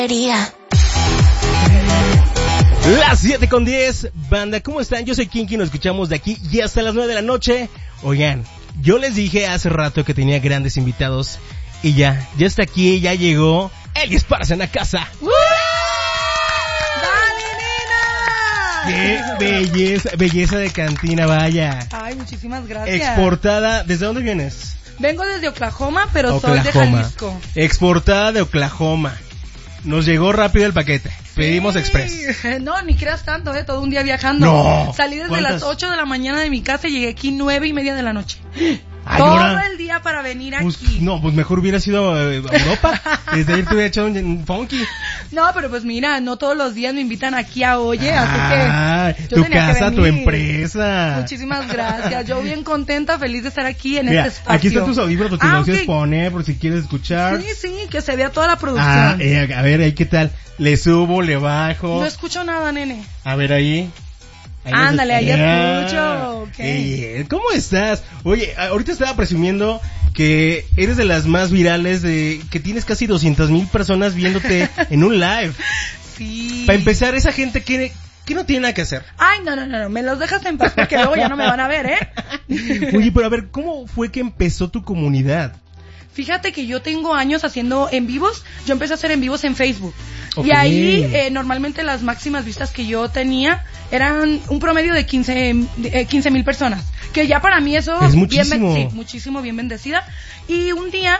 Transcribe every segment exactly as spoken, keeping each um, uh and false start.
Las siete con diez, banda, ¿cómo están? Yo soy Kinky, nos escuchamos de aquí y hasta las nueve de la noche. Oigan, yo les dije hace rato que tenía grandes invitados y ya, ya está aquí, ya llegó Eli Esparza en la casa. ¡Uh! ¡Qué belleza, belleza de cantina, vaya! Ay, muchísimas gracias. Exportada, ¿desde dónde vienes? Vengo desde Oklahoma, pero Oklahoma. soy de Jalisco. Exportada de Oklahoma. Nos llegó rápido el paquete. Pedimos sí. Express. No, ni creas tanto, ¿eh? Todo un día viajando. No. Salí desde ¿Cuántas? las ocho de la mañana de mi casa y llegué aquí nueve y media de la noche. Ay, todo ahora, el día para venir pues, aquí. No, pues mejor hubiera sido a Europa. Desde ahí te hubiera echado un funky. No, pero pues mira, no todos los días me invitan aquí a Oye, ah, así que yo tu tenía que casa, venir. tu empresa. Muchísimas gracias. Yo bien contenta, feliz de estar aquí en Mira, este espacio. aquí están tus audífonos, tus ah, canciones okay. poner por si quieres escuchar. Sí, sí, que se vea toda la producción. Ah, eh, a ver, ahí qué tal. Le subo, le bajo. No escucho nada, nene. A ver ahí. Ahí Ándale, ahí ah, escucho. Okay. Eh, ¿Cómo estás? Oye, ahorita estaba presumiendo que eres de las más virales, de que tienes casi doscientas mil personas viéndote en un live. Sí. Para empezar, esa gente que, que no tiene nada que hacer. Ay, no, no, no, no, me los dejas en paz porque luego ya no me van a ver, ¿eh? Oye, pero a ver, ¿cómo fue que empezó tu comunidad? Fíjate que yo tengo años haciendo en vivos. Yo empecé a hacer en vivos en Facebook. Okay. Y ahí eh, normalmente las máximas vistas que yo tenía eran un promedio de quince mil personas. Que ya para mí eso es muchísimo. Bien, sí, muchísimo, bien bendecida. Y un día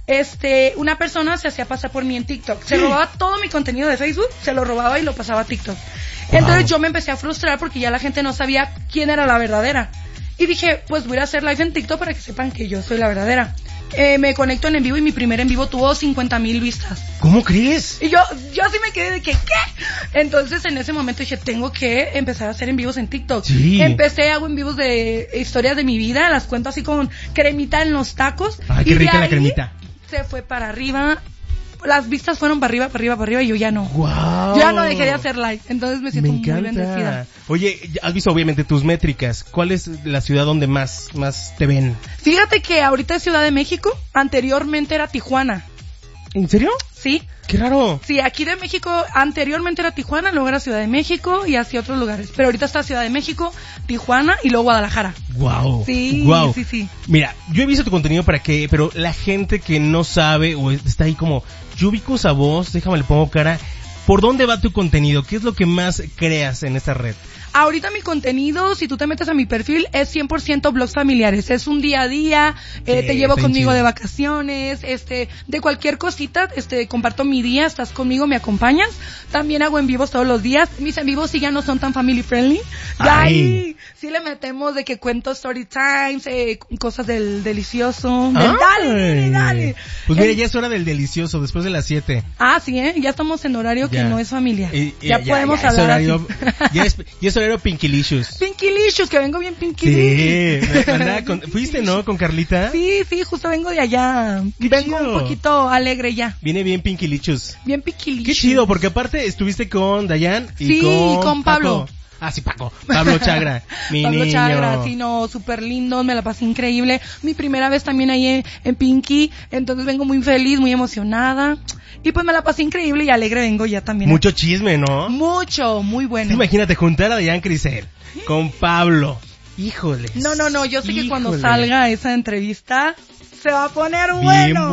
este una persona se hacía pasar por mí en TikTok. Se robaba todo mi contenido de Facebook, se lo robaba y lo pasaba a TikTok. Wow. Entonces yo me empecé a frustrar porque ya la gente no sabía quién era la verdadera. Y dije, pues voy a hacer live en TikTok para que sepan que yo soy la verdadera. Eh, me conecto en en vivo y mi primer en vivo tuvo cincuenta mil vistas. ¿Cómo crees? Y yo, yo así me quedé de que, ¿qué? Entonces en ese momento dije, tengo que empezar a hacer en vivos en TikTok. Sí. Empecé, hago en vivos de historias de mi vida, las cuento así con cremita en los tacos. Ay, qué y rica de la ahí cremita. Se fue para arriba. Las vistas fueron para arriba, para arriba, para arriba y yo ya no. Wow. Yo ya no dejé de hacer live. Entonces me siento me muy bendecida. Oye, has visto obviamente tus métricas. ¿Cuál es la ciudad donde más, más te ven? Fíjate que ahorita es Ciudad de México. Anteriormente era Tijuana. ¿En serio? Sí. Qué raro. Sí, aquí de México, anteriormente era Tijuana, luego era Ciudad de México y así otros lugares. Pero ahorita está Ciudad de México, Tijuana y luego Guadalajara. Wow. Sí, wow. sí, sí. Mira, yo he visto tu contenido para que, pero la gente que no sabe o está ahí como, yo ubico esa voz, déjame le pongo cara. ¿Por dónde va tu contenido? ¿Qué es lo que más creas en esta red? Ahorita mi contenido, si tú te metes a mi perfil, es cien por ciento blogs familiares. Es un día a día, eh, sí, te llevo conmigo chido. de vacaciones, este, de cualquier cosita, este, comparto mi día, estás conmigo, me acompañas. También hago en vivos todos los días. Mis en vivos sí ya no son tan family friendly. Ya ahí sí le metemos de que cuento story times, eh, cosas del delicioso. Del, dale, dale. Pues mira, eh, ya es hora del delicioso, después de las siete. Ah, sí, ¿eh? Ya estamos en horario ya. que no es familiar. Y, y, ya, ya podemos ya, hablar horario, así. Ya es, ya es horario Pinkilicious. Pinkilicious, que vengo bien Pinkilicious. Sí, andaba con, ¿fuiste, no, con Carlita? Sí, sí, justo vengo de allá. Qué vengo chido. un poquito alegre ya. Viene bien Pinkilicious. Bien Pinkilicious. Qué chido, porque aparte estuviste con Dayan y sí, con, con Pablo. Paco. Ah, sí, Paco. Pablo Chagra, mi Pablo niño. Chagra, sí, no, súper lindo, me la pasé increíble. Mi primera vez también ahí en, en Pinky, entonces vengo muy feliz, muy emocionada. Y pues me la pasé increíble y alegre vengo ya también. Mucho chisme, ¿no? Mucho, muy bueno. Imagínate juntar a Dayan Crisel con Pablo. Híjoles. No, no, no, yo sé Híjole. que cuando salga esa entrevista se va a poner Bien bueno.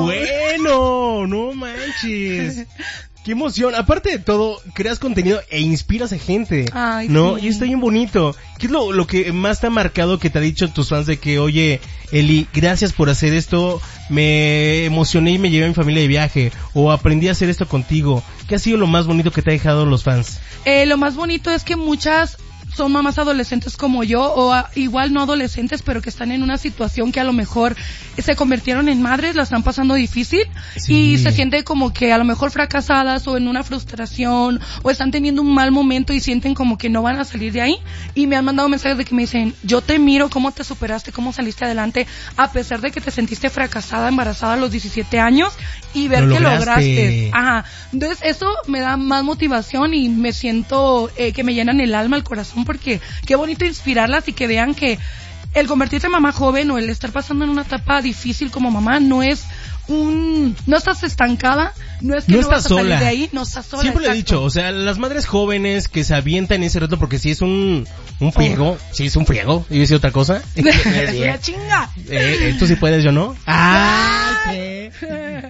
bueno, no manches. Qué emoción. Aparte de todo, creas contenido e inspiras a gente. Ay, ¿no? sí. Y está bien bonito. ¿Qué es lo, lo que más te ha marcado que te ha dicho tus fans de que, oye, Eli, gracias por hacer esto, me emocioné y me llevé a mi familia de viaje, o aprendí a hacer esto contigo? ¿Qué ha sido lo más bonito que te ha dejado los fans? Eh, lo más bonito es que muchas son mamás adolescentes como yo, o a, igual no adolescentes, pero que están en una situación que a lo mejor se convirtieron en madres, la están pasando difícil, sí. Y se sienten como que a lo mejor fracasadas o en una frustración, o están teniendo un mal momento y sienten como que no van a salir de ahí, y me han mandado mensajes de que me dicen, yo te miro cómo te superaste, cómo saliste adelante, a pesar de que te sentiste fracasada, embarazada a los diecisiete años, y ver lo que lograste. lograste. Ajá. Entonces eso me da más motivación y me siento eh, que me llenan el alma, el corazón, porque qué bonito inspirarlas y que vean que el convertirse en mamá joven o el estar pasando en una etapa difícil como mamá no es un, no estás estancada, no es que no, no vas a sola. salir de ahí, no estás sola. Siempre exacto. lo he dicho, o sea, las madres jóvenes que se avientan ese reto, porque si es un, un friego, oh. si es un friego, y decir otra cosa. Es una chinga. Eh, tú sí puedes, yo no. ¡Ay! ¿Qué?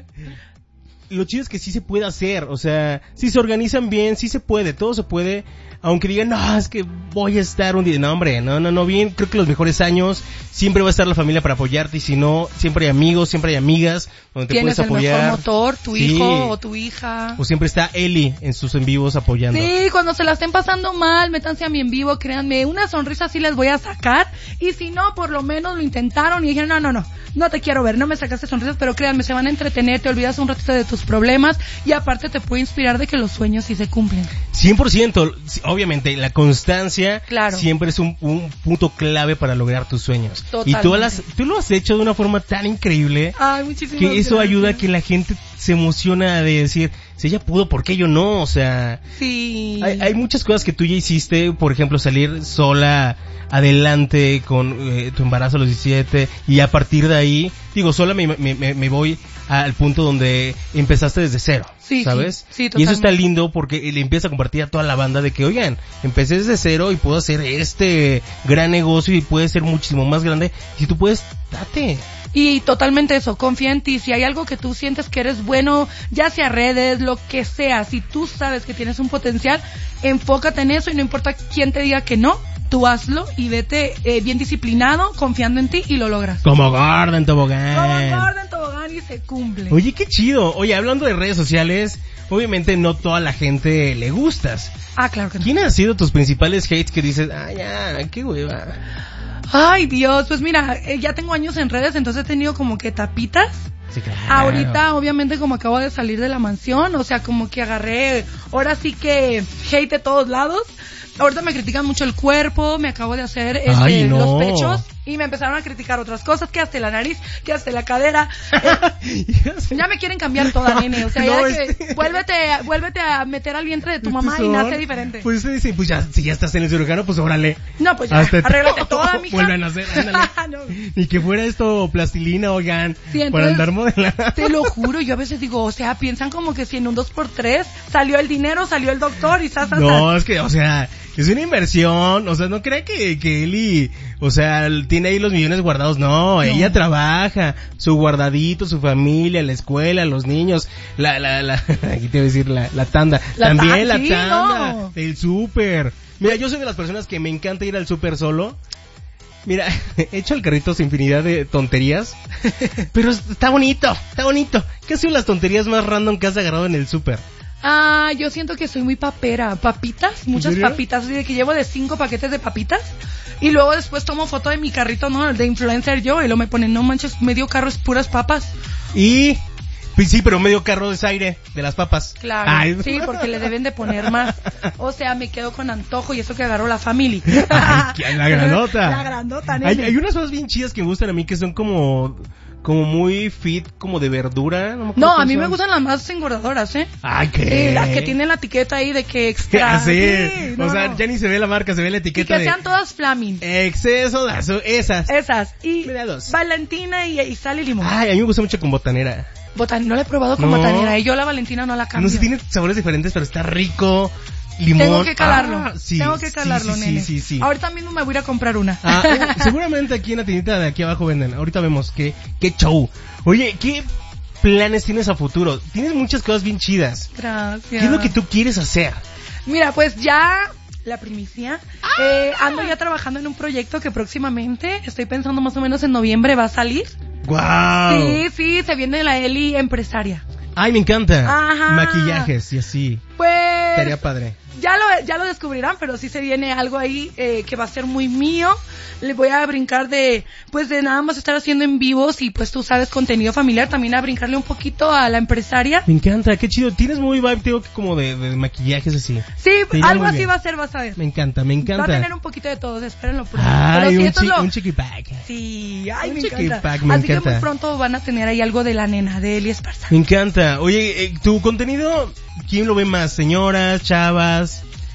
Lo chido es que sí se puede hacer, o sea, si se organizan bien, sí se puede, todo se puede, aunque digan, no, es que voy a estar un día, no hombre, no, no, no, bien, creo que los mejores años, siempre va a estar la familia para apoyarte, y si no, siempre hay amigos, siempre hay amigas, donde te puedes apoyar. Tienes el mejor motor, tu sí. hijo o tu hija. O siempre está Eli en sus en vivos apoyando. Sí, cuando se la estén pasando mal, métanse a mi en vivo, créanme, una sonrisa sí les voy a sacar, y si no, por lo menos lo intentaron y dijeron, no, no, no, no te quiero ver, no me sacaste sonrisas, pero créanme, se van a entretener, te olvidas un ratito de tus problemas, y aparte te puede inspirar de que los sueños sí se cumplen. cien por ciento, obviamente, la constancia claro. siempre es un, un punto clave para lograr tus sueños. Totalmente. Y tú, las, tú lo has hecho de una forma tan increíble. Ay, muchísimas que eso gracias. ayuda a que la gente se emociona de decir, si ella pudo, ¿por qué yo no? O sea, sí. hay, hay muchas cosas que tú ya hiciste, por ejemplo, salir sola adelante con eh, tu embarazo a los diecisiete, y a partir de ahí, digo, sola me, me, me, me voy al punto donde empezaste desde cero, sí, ¿sabes? Sí, sí, y totalmente. eso está lindo porque le empieza a compartir a toda la banda de que, oigan, empecé desde cero y puedo hacer este gran negocio y puede ser muchísimo más grande. Si tú puedes, date. Y totalmente eso, confía en ti. Si hay algo que tú sientes que eres bueno, ya sea redes, lo que sea, si tú sabes que tienes un potencial, enfócate en eso y no importa quién te diga que no, tú hazlo y vete eh, bien disciplinado, confiando en ti y lo logras. Como Gordon Tobogán. Como Gordon Tobogán y se cumple. Oye, qué chido. Oye, hablando de redes sociales, obviamente no toda la gente le gustas. Ah, claro que no. ¿Quién han sido tus principales hates que dices, ah, ya, qué hueva? Ay, Dios, pues mira, eh, ya tengo años en redes, entonces he tenido como que tapitas. Sí, claro. Ahorita, obviamente, como acabo de salir de la mansión, o sea, como que agarré, ahora sí que hate de todos lados. Ahorita me critican mucho el cuerpo, me acabo de hacer este, Ay, no. los pechos y me empezaron a criticar otras cosas, que hasta la nariz, que hasta la cadera. Eh, ya me quieren cambiar toda, nene, o sea, no, ya de que este... vuélvete, vuélvete a meter al vientre de tu mamá y nace diferente. Pues usted dice, pues ya, si ya estás en el cirujano, pues órale. No, pues ya, Hasta arréglate toda, mija. Vuelven a hacer, ándale. No. Y que fuera esto plastilina, oigan, sí, entonces, para andar modelando. Te lo juro, yo a veces digo, o sea, piensan como que si en un dos por tres salió el dinero, salió el doctor y sa, sa, No, sa. es que, o sea, es una inversión, o sea, no crea que, que Eli, o sea, tiene ahí los millones guardados, no, no, ella trabaja, su guardadito, su familia, la escuela, los niños, la, la, la, aquí te voy a decir, la, la tanda, la también ta- la sí, tanda, no. el súper. Mira, yo soy de las personas que me encanta ir al súper solo. Mira, he hecho al carrito infinidad de tonterías, pero está bonito, está bonito. ¿Qué han sido las tonterías más random que has agarrado en el súper? Ah, yo siento que soy muy papera. Papitas, muchas serio? papitas. Así de que llevo de cinco paquetes de papitas. Y luego después tomo foto de mi carrito, ¿no? De influencer yo. Y luego me ponen, no manches, medio carro es puras papas. Y... pues sí, pero medio carro es aire de las papas. Claro, Ay. sí, porque le deben de poner más. O sea, me quedo con antojo y eso que agarró la familia. Ay, ¿qué? La grandota. La grandota, Hay, nene. hay unas cosas bien chidas que me gustan a mí que son como... como muy fit, como de verdura. No, me acuerdo No, cómo a mí se me llaman. gustan las más engordadoras, ¿eh? Ay, ¿qué? Sí, las que tienen la etiqueta ahí de que extra. Así, Sí, no, o sea, no. ya ni se ve la marca, se ve la Y etiqueta que de... sean todas flaming. exceso de azúcar, esas. Esas. Y Mira dos. Valentina y, y sal y limón. Ay, a mí me gusta mucho con botanera. Botan- no la he probado con No. botanera. Y yo la Valentina no la cambio. No sé, tiene sabores diferentes, pero está rico. Limón. Tengo que calarlo. Ah, sí, Tengo que calarlo, sí, sí, nene. Sí, sí, sí. Ahorita mismo me voy a ir a comprar una. Ah, uh, seguramente aquí en la tiendita de aquí abajo venden. Ahorita vemos qué, qué show. Oye, ¿qué planes tienes a futuro? Tienes muchas cosas bien chidas. Gracias. ¿Qué es lo que tú quieres hacer? Mira, pues ya la primicia. Eh, ando ya trabajando en un proyecto que próximamente, estoy pensando más o menos en noviembre, va a salir. ¡Guau! Sí, sí, se viene la Eli empresaria. Ay, me encanta. Ajá. Maquillajes y así. Pues Estaría padre. ya lo, ya lo descubrirán, pero sí se viene algo ahí eh, que va a ser muy mío. Le voy a brincar de, pues de nada más estar haciendo en vivos y pues tú sabes, contenido familiar, también a brincarle un poquito a la empresaria. Me encanta, qué chido. Tienes muy vibe, tengo que como de, de maquillajes así. Sí, Te irá algo muy así bien. va a ser, vas a ver. Me encanta, me encanta. Va a tener un poquito de todos, espérenlo pronto. Ay, Pero sí, un, esto es chi- lo- un chiqui pack. Sí, ay, Un me chiqui encanta. pack, me Así encanta. que muy pronto van a tener ahí algo de la nena, de Eli Esparza. Me encanta. Oye, eh, tu contenido, ¿quién lo ve más? ¿Señoras, chavas?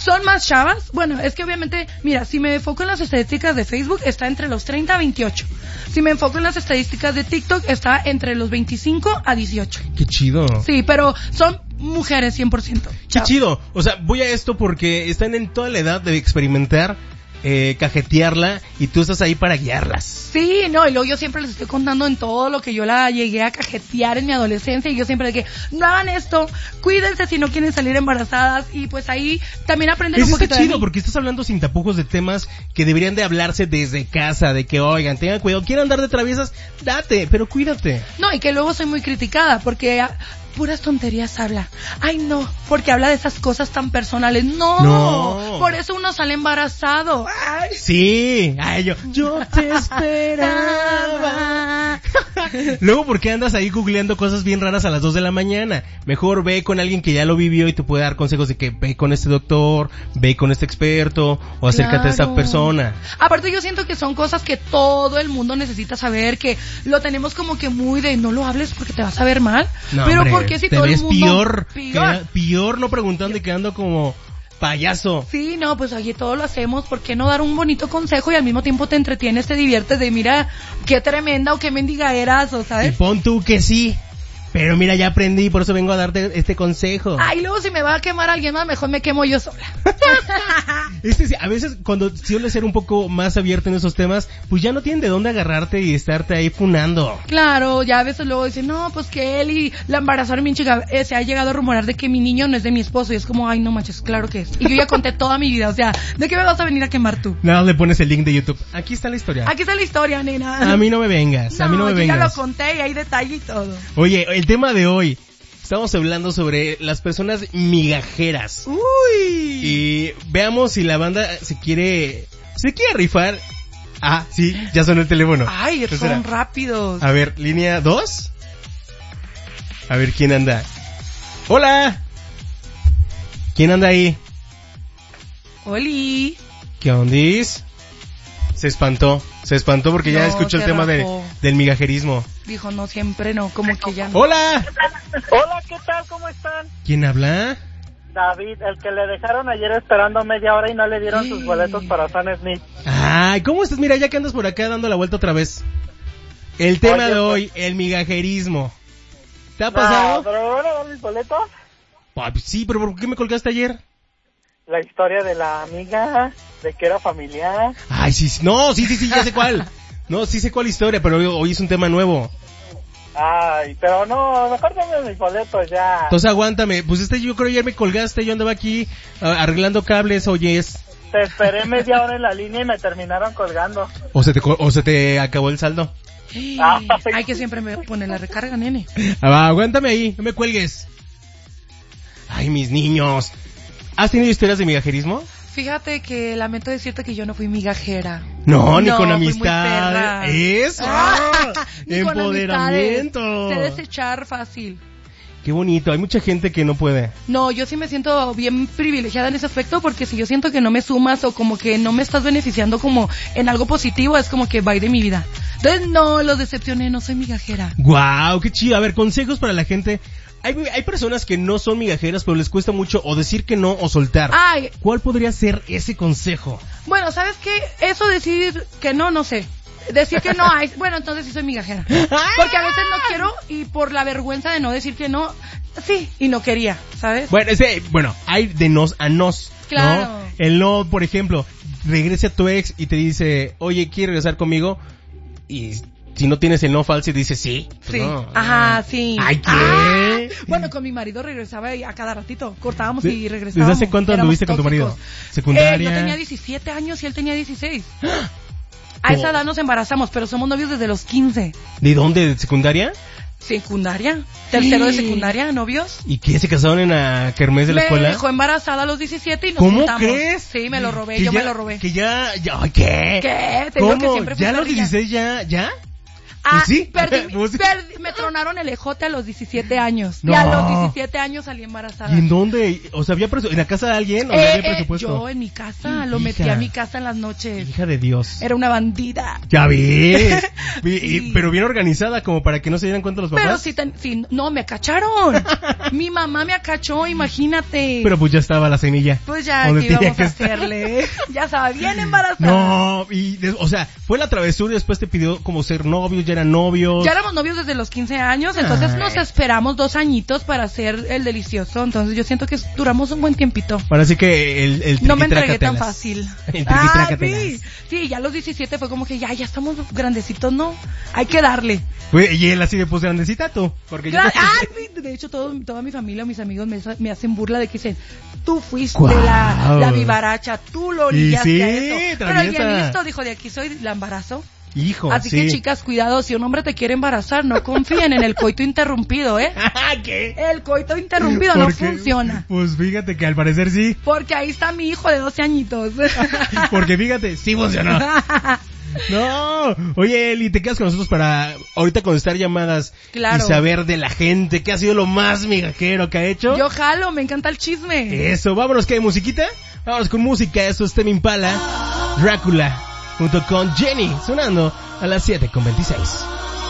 Son más chavas. Bueno, es que obviamente, mira, si me enfoco en las estadísticas de Facebook, está entre los treinta a veintiocho. Si me enfoco en las estadísticas de TikTok, está entre los veinticinco a dieciocho. Qué chido. Sí, pero son mujeres cien por ciento. Qué chido. O sea, voy a esto porque están en toda la edad de experimentar, eh, cajetearla, y tú estás ahí para guiarlas. Sí, no, y luego yo siempre les estoy contando en todo lo que yo la llegué a cajetear en mi adolescencia, y yo siempre de que no hagan esto, cuídense si no quieren salir embarazadas, y pues ahí también aprender Eso un poquito está chido de mí. porque estás hablando sin tapujos de temas que deberían de hablarse desde casa, de que oigan, tengan cuidado, quieren andar de traviesas, date, pero cuídate. No, y que luego soy muy criticada porque ah, puras tonterías habla. Ay, no, porque habla de esas cosas tan personales. No, No. Por eso uno sale embarazado. Ay. Sí, ay, yo, yo te esperaba. Luego, ¿por qué andas ahí googleando cosas bien raras a las dos de la mañana? Mejor ve con alguien que ya lo vivió y te puede dar consejos de que ve con este doctor, ve con este experto, o acércate Claro. a esa persona. Aparte yo siento que son cosas que todo el mundo necesita saber, que lo tenemos como que muy de no lo hables porque te vas a ver mal. No, pero hombre, ¿por qué si te todo el ves mundo peor, peor? que- peor no preguntando y quedando como payaso. Sí, no, pues oye, todo lo hacemos, ¿por qué no dar un bonito consejo y al mismo tiempo te entretienes, te diviertes de mira qué tremenda o qué mendiga eras, o Y sabes? pon tú que sí, pero mira, ya aprendí, por eso vengo a darte este consejo. Ay, luego si me va a quemar alguien más, mejor me quemo yo sola. Este, sí, a veces cuando suele ser un poco más abierto en esos temas, pues ya no tienen de dónde agarrarte y estarte ahí funando. Claro, ya a veces luego dicen, no, pues que él y la embarazaron bien chica, eh, se ha llegado a rumorar de que mi niño no es de mi esposo, y es como, ay, no manches, claro que es. Y yo ya conté toda mi vida, o sea, ¿de qué me vas a venir a quemar tú? Nada, le pones el link de YouTube. Aquí está la historia. Aquí está la historia, nena. A mí no me vengas, a mí no me yo vengas. ya lo conté y hay detalle y todo. Oye, el tema de hoy, estamos hablando sobre las personas migajeras. Uy. Y veamos si la banda se quiere, se quiere rifar. Ah, sí, ya sonó el teléfono. Ay, Espera. son rápidos. A ver, línea dos. A ver, ¿quién anda? ¡Hola! ¿Quién anda ahí? Oli. ¿Qué ondis? Se espantó, se espantó porque ya No, escuchó el se tema de, rajó. del migajerismo. Dijo, no, siempre no, como que ya no. ¡Hola! Hola, ¿qué tal? ¿Cómo están? ¿Quién habla? David, el que le dejaron ayer esperando media hora y no le dieron sus boletos para Sam Smith. Ay, ¿cómo estás? Mira, ya que andas por acá dando la vuelta otra vez. El tema Oye, de pues- hoy, el migajerismo. ¿Te ha No, pasado? pero ¿me van a dar mis boletos? Ah, sí, pero ¿por qué me colgaste ayer? La historia de la amiga, de que era familiar. Ay, sí, sí, no, sí, sí, sí, ya sé cuál. No, sí sé cuál historia, pero hoy, hoy es un tema nuevo. Ay, pero no, mejor dame mis boletos ya. Entonces aguántame, pues este yo creo ayer me colgaste, yo andaba aquí ah, arreglando cables, oyes. Te esperé media hora en la línea y me terminaron colgando. O se te, co- o se te acabó el saldo. Hay que siempre me pone la recarga, nene. Ah, va, aguántame ahí, no me cuelgues. Ay, mis niños. ¿Has tenido historias de migajerismo? Fíjate que lamento decirte que yo no fui migajera. No, ni No, con fui muy amistad. perra. Eso. Ni con Empoderamiento. amistades. Sé desechar fácil. Qué bonito, hay mucha gente que no puede. No, yo sí me siento bien privilegiada en ese aspecto, porque si yo siento que no me sumas o como que no me estás beneficiando como en algo positivo, es como que bye de mi vida. Entonces no, los decepcioné, no soy migajera. Guau, qué chido. A ver, consejos para la gente. Hay, hay personas que no son migajeras, pero les cuesta mucho o decir que no o soltar. Ay, ¿Cuál podría ser ese consejo? bueno, ¿sabes qué? Eso decir que no, no sé. Decir que no hay, bueno, entonces sí soy migajera. Porque a veces no quiero y por la vergüenza de no decir que no, sí, y no quería, ¿sabes? Bueno, ese, bueno, hay de nos a nos. Claro. ¿no? El no, por ejemplo, regrese a tu ex y te dice, oye, ¿quieres regresar conmigo? Y si no tienes el no falso y dices sí. Pues Sí, no. ajá, sí. Ay, ¿qué? Ah, bueno, con mi marido regresaba a cada ratito, cortábamos y regresábamos. ¿Desde hace cuánto Éramos anduviste con tu marido? tóxicos. ¿Secundaria? Eh, yo tenía diecisiete años y él tenía dieciséis. A ¿Cómo? esa edad nos embarazamos, pero somos novios desde los quince. ¿De dónde? ¿De secundaria? ¿Secundaria? ¿Tercero de secundaria, novios? ¿Y qué? ¿Se casaron en la kermés de la Me escuela? dejó embarazada a los diecisiete y nos ¿Cómo juntamos. crees? Sí, me lo robé, Que yo ya- me lo robé. Que ya, ya, ay, ¿qué? ¿Qué? Te digo ¿Cómo? que siempre fui ¿Ya a los perrilla. dieciséis ya, ya? Ah, ¿Sí? perdí, Pues sí. perdí- me tronaron el ejote a los diecisiete años. No. Y a los diecisiete años salí embarazada. ¿Y en dónde? O sea, ¿había presu- en la casa de alguien o Eh, había eh, presupuesto? yo en mi casa, lo Hija. metí a mi casa en las noches. Hija de Dios. Era una bandida. Ya vi. Vi- Sí. y- Pero bien organizada como para que no se dieran cuenta los papás. Pero sí, ten- sí, no, me acacharon. Mi mamá me acachó, imagínate. Pero pues ya estaba la semilla. Pues ya, donde ¿qué tenía íbamos que a estar. hacerle? Ya estaba bien embarazada. No, y de- o sea, fue la travesura y después te pidió como ser novios, ya eran novios. Ya éramos novios desde los quince años, entonces Ay. nos esperamos dos añitos para hacer el delicioso. Entonces yo siento que duramos un buen tiempito. Parece que el, el No me entregué tan triquitrácatelas. fácil. El Ah, triquitrácatelas. sí. Sí, ya a los diecisiete fue como que ya, ya estamos grandecitos, ¿no? Hay que darle. Fue- Y él así de pues grandecita tú. Porque yo- Claro, ah, sí, de hecho, todo, toda mi familia, mis amigos me, me hacen burla de que dicen, tú fuiste Guau. la, la vivaracha, tú lo orillaste Y sí, a eso. Pero el traviesa. bien listo dijo, de aquí soy, la embarazo. Hijo, Así sí. que chicas, cuidado, si un hombre te quiere embarazar, no confíen en el coito interrumpido, ¿eh? ¿Qué? El coito interrumpido no Porque, funciona. Pues fíjate que al parecer sí. Porque ahí está mi hijo de doce añitos. Porque fíjate, sí funcionó. No, oye Eli, te quedas con nosotros para ahorita contestar llamadas Claro. y saber de la gente qué ha sido lo más migajero que ha hecho. Yo jalo, me encanta el chisme. Eso, vámonos, ¿qué hay musiquita? Vámonos con música, eso es Tame Impala, Drácula, junto con Jenny, sonando a las siete con veintiséis.